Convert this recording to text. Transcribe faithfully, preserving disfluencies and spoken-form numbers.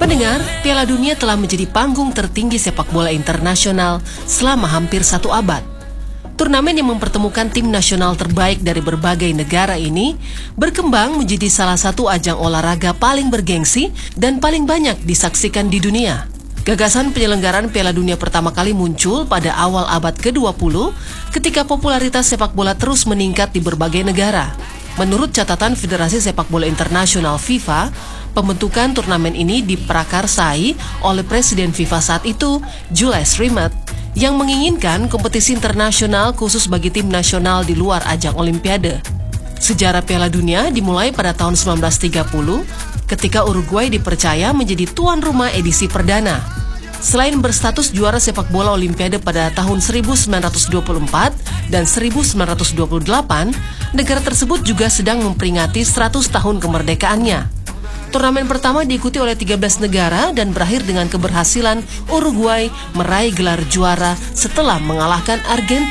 Pendengar, Piala Dunia telah menjadi panggung tertinggi sepak bola internasional selama hampir satu abad. Turnamen yang mempertemukan tim nasional terbaik dari berbagai negara ini berkembang menjadi salah satu ajang olahraga paling bergengsi dan paling banyak disaksikan di dunia. Gagasan penyelenggaraan Piala Dunia pertama kali muncul pada awal abad ke dua puluh ketika popularitas sepak bola terus meningkat di berbagai negara. Menurut catatan Federasi Sepak Bola Internasional FIFA, pembentukan turnamen ini diprakarsai oleh Presiden FIFA saat itu, Jules Rimet, yang menginginkan kompetisi internasional khusus bagi tim nasional di luar ajang Olimpiade. Sejarah Piala Dunia dimulai pada tahun sembilan belas tiga puluh ketika Uruguay dipercaya menjadi tuan rumah edisi perdana. Selain berstatus juara sepak bola Olimpiade pada tahun seribu sembilan ratus dua puluh empat dan seribu sembilan ratus dua puluh delapan, negara tersebut juga sedang memperingati seratus tahun kemerdekaannya. Turnamen pertama diikuti oleh tiga belas negara dan berakhir dengan keberhasilan Uruguay meraih gelar juara setelah mengalahkan Argentina.